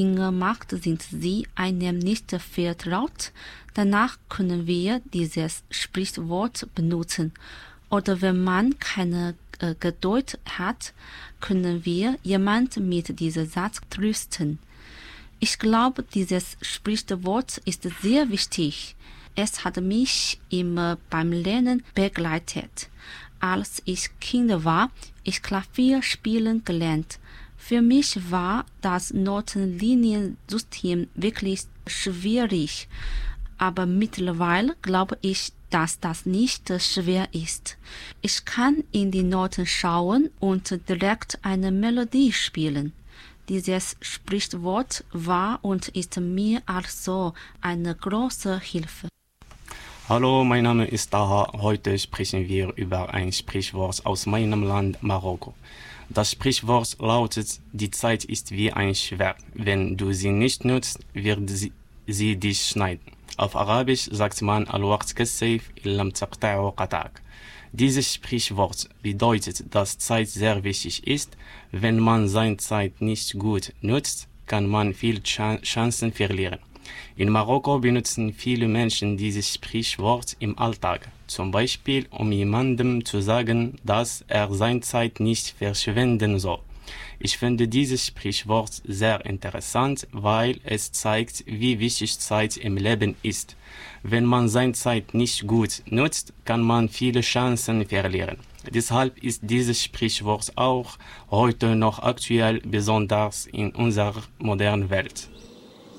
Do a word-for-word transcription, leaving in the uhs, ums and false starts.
Dinge macht, sind sie einem nicht vertraut. Danach können wir dieses Sprichwort benutzen. Oder wenn man keine äh, Geduld hat, können wir jemanden mit diesem Satz trösten. Ich glaube, dieses Sprichwort ist sehr wichtig. Es hat mich immer beim Lernen begleitet. Als ich Kind war, ich Klavier spielen gelernt. Für mich war das Notenliniensystem wirklich schwierig. Aber mittlerweile glaube ich, dass das nicht schwer ist. Ich kann in die Noten schauen und direkt eine Melodie spielen. Dieses Sprichwort war und ist mir also eine große Hilfe. Hallo, mein Name ist Taha. Heute sprechen wir über ein Sprichwort aus meinem Land Marokko. Das Sprichwort lautet: Die Zeit ist wie ein Schwert. Wenn du sie nicht nutzt, wird sie, sie dich schneiden. Auf Arabisch sagt man Al-Waqt kas-Sayf illam taqta'u qata'ak. Dieses Sprichwort bedeutet, dass Zeit sehr wichtig ist. Wenn man seine Zeit nicht gut nutzt, kann man viele Chancen verlieren. In Marokko benutzen viele Menschen dieses Sprichwort im Alltag, zum Beispiel um jemandem zu sagen, dass er seine Zeit nicht verschwenden soll. Ich finde dieses Sprichwort sehr interessant, weil es zeigt, wie wichtig Zeit im Leben ist. Wenn man seine Zeit nicht gut nutzt, kann man viele Chancen verlieren. Deshalb ist dieses Sprichwort auch heute noch aktuell, besonders in unserer modernen Welt.